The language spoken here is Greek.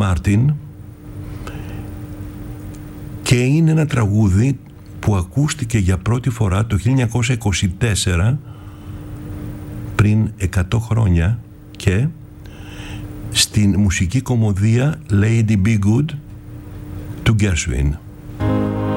Μάρτιν και είναι ένα τραγούδι που ακούστηκε για πρώτη φορά το 1924, πριν 100 χρόνια, και στην μουσική κομμωδία Lady Be Good του Gershwin.